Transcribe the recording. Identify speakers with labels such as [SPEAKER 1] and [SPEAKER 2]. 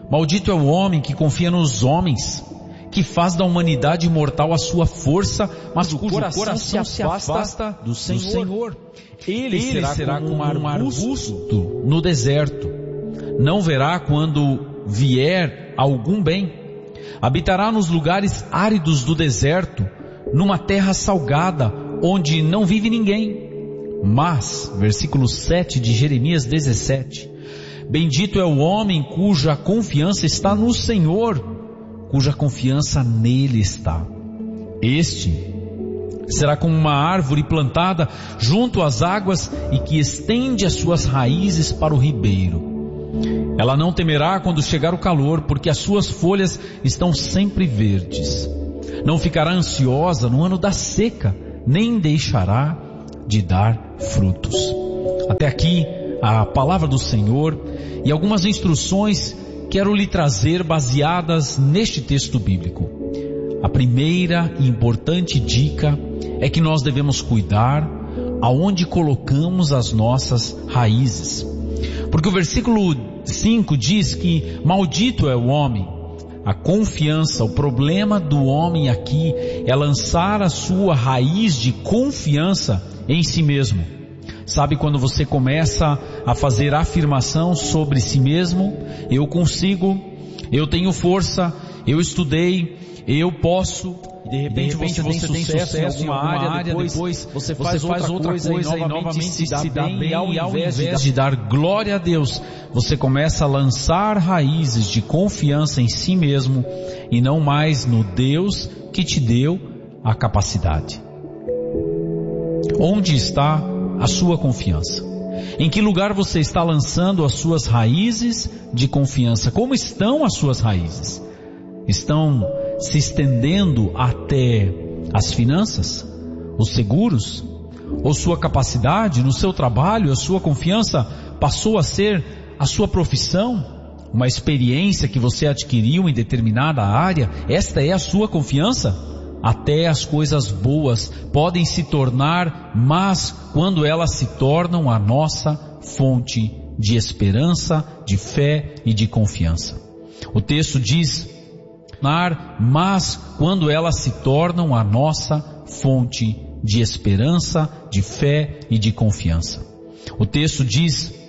[SPEAKER 1] Maldito é o homem que confia nos homens, que faz da humanidade mortal a sua força, mas cujo coração se afasta do Senhor. Ele será como um arbusto no deserto. Não verá quando vier algum bem. Habitará nos lugares áridos do deserto, numa terra salgada, onde não vive ninguém. Mas, versículo 7 de Jeremias 17, bendito é o homem cuja confiança está no Senhor, cuja confiança nele está. Este será como uma árvore plantada junto às águas e que estende as suas raízes para o ribeiro. Ela não temerá quando chegar o calor, porque as suas folhas estão sempre verdes. Não ficará ansiosa no ano da seca, nem deixará de dar frutos. Até aqui a palavra do Senhor e algumas instruções quero lhe trazer baseadas neste texto bíblico. A primeira e importante dica é que nós devemos cuidar aonde colocamos as nossas raízes. Porque o versículo 5 diz que maldito é o homem. A confiança, o problema do homem aqui é lançar a sua raiz de confiança em si mesmo. Sabe quando você começa a fazer afirmação sobre si mesmo? Eu consigo, eu tenho força, eu estudei, eu posso. De repente você tem sucesso em alguma área, depois você faz outra coisa e novamente se dá bem, e ao invés de dar glória a Deus, você começa a lançar raízes de confiança em si mesmo e não mais no Deus que te deu a capacidade. Onde está a sua confiança? Em que lugar você está lançando as suas raízes de confiança? Como estão as suas raízes? Estão se estendendo até as finanças, os seguros, ou sua capacidade no seu trabalho? A sua confiança passou a ser a sua profissão, uma experiência que você adquiriu em determinada área? Esta é a sua confiança? Até as coisas boas podem se tornar, mas quando elas se tornam a nossa fonte de esperança, de fé e de confiança. O texto diz, mas quando elas se tornam a nossa fonte de esperança, de fé e de confiança. O texto diz